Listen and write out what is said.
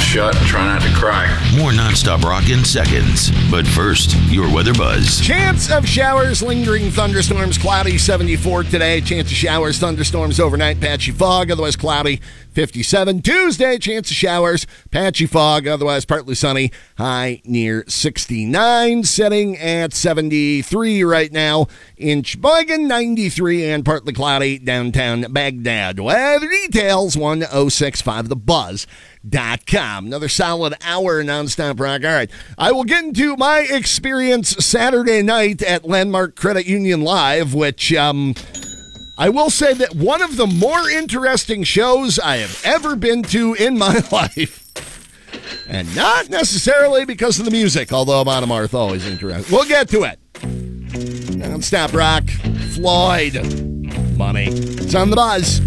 shut and try not to cry. More nonstop rock in seconds. But first, your weather buzz. Chance of showers, lingering thunderstorms, cloudy 74 today. Chance of showers, thunderstorms overnight, patchy fog, otherwise cloudy 57. Tuesday, chance of showers, patchy fog, otherwise partly sunny, high near 69. Sitting at 73 right now in Sheboygan, 93 and partly cloudy downtown Baghdad. Weather details 1065thebuzz.com. Another solid hour nonstop rock. All right, I will get into my experience Saturday night at Landmark Credit Union Live, which I will say that one of the more interesting shows I have ever been to in my life. And not necessarily because of the music, although Bottom Earth always interesting. We'll get to it. Non-stop rock, Floyd. Money. It's on the buzz.